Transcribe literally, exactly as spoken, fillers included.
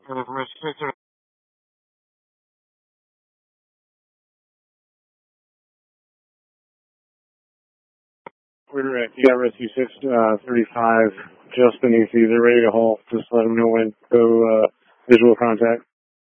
Uh, rescue six, we're at, you got Rescue six, uh, thirty-five just beneath you. They're ready to haul. Just let them know when. Go, uh, visual contact.